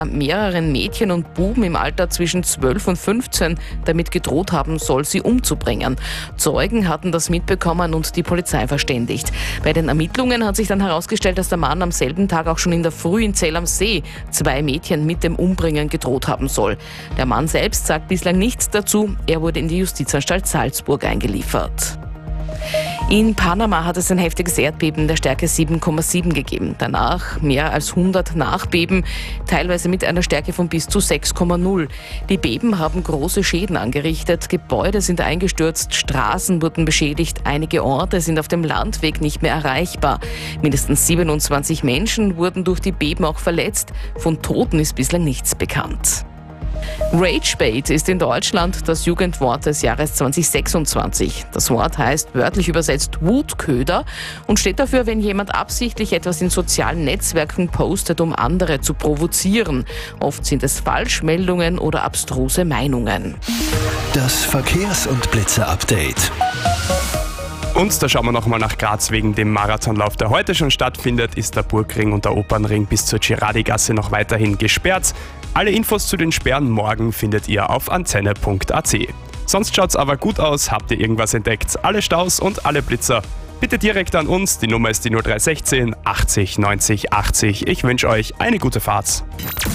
mehreren Mädchen und Buben im Alter zwischen 12 und 15 damit gedroht haben soll, sie umzubringen. Zeugen hatten das mitbekommen und die Polizei verständigt. Bei den Ermittlungen hat sich dann herausgestellt, dass der Mann am selben Tag auch schon in der Früh in Zell am See 2 Mädchen mit dem Umbringen gedroht haben soll. Der Mann selbst sagt bislang nichts dazu. Er wurde in die Justizanstalt Salzburg eingeliefert. In Panama hat es ein heftiges Erdbeben der Stärke 7,7 gegeben. Danach mehr als 100 Nachbeben, teilweise mit einer Stärke von bis zu 6,0. Die Beben haben große Schäden angerichtet, Gebäude sind eingestürzt, Straßen wurden beschädigt, einige Orte sind auf dem Landweg nicht mehr erreichbar. Mindestens 27 Menschen wurden durch die Beben auch verletzt. Von Toten ist bislang nichts bekannt. Ragebait ist in Deutschland das Jugendwort des Jahres 2026. Das Wort heißt wörtlich übersetzt Wutköder und steht dafür, wenn jemand absichtlich etwas in sozialen Netzwerken postet, um andere zu provozieren. Oft sind es Falschmeldungen oder abstruse Meinungen. Das Verkehrs- und Blitzer-Update. Und da schauen wir nochmal nach Graz wegen dem Marathonlauf, der heute schon stattfindet, ist der Burgring und der Opernring bis zur Girardigasse noch weiterhin gesperrt. Alle Infos zu den Sperren morgen findet ihr auf antenne.at. Sonst schaut's aber gut aus, habt ihr irgendwas entdeckt? Alle Staus und alle Blitzer, bitte direkt an uns, die Nummer ist die 0316 80 90 80. Ich wünsche euch eine gute Fahrt.